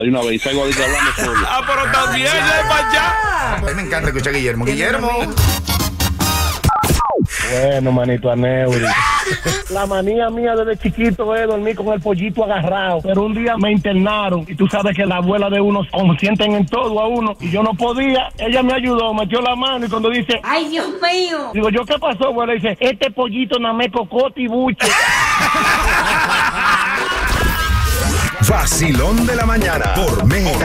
Hay una vez, salgo ahorita hablando solo. Pero también ya es para allá. A mí me encanta escuchar a Guillermo. Guillermo. Bueno, manito Aneuri. La manía mía desde chiquito es dormir con el pollito agarrado. Pero un día me internaron y tú sabes que la abuela de uno consienten en todo a uno y yo no podía. Ella me ayudó, metió la mano y cuando dice, ¡ay, Dios mío! Digo, ¿yo qué pasó, abuela? Dice, este pollito no me cocote y buche. Vacilón de la mañana por Mega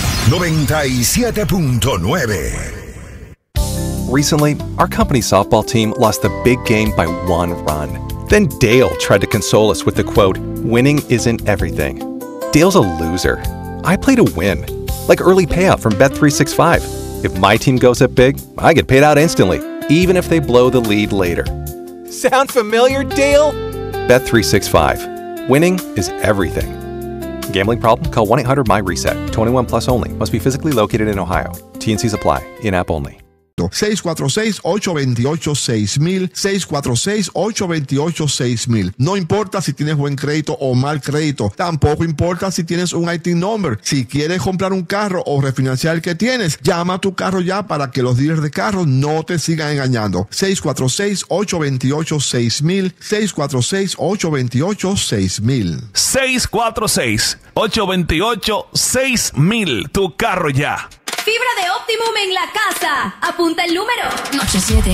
97.9. Recently, our company's softball team lost the big game by 1 run. Then Dale tried to console us with the quote, "Winning isn't everything." Dale's a loser. I play to win. Like early payout from Bet365. If my team goes up big, I get paid out instantly, even if they blow the lead later. Sound familiar, Dale? Bet365. Winning is everything. Gambling problem? Call 1-800-MY-RESET. 21 plus only. Must be physically located in Ohio. T&Cs apply. In-app only. 646-828-6000, 646-828-6000. No importa si tienes buen crédito o mal crédito, tampoco importa si tienes un IT number. Si quieres comprar un carro o refinanciar el que tienes, llama a tu carro ya para que los dealers de carros no te sigan engañando. 646-828-6000, 646-828-6000. 646-828-6000. Tu carro ya. Fibra de Optimum en la casa. Apunta el número. 87.